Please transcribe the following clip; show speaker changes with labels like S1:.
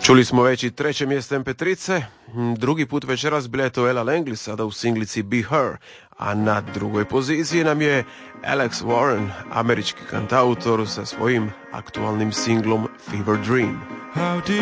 S1: Čuli smo već i treće mjesto MP3-ce, drugi put večeras bila je to Ella Langley, sada u singlici Be Her, a na drugoj poziciji nam je Alex Warren, američki kantautor sa svojim aktualnim singlom Fever Dream.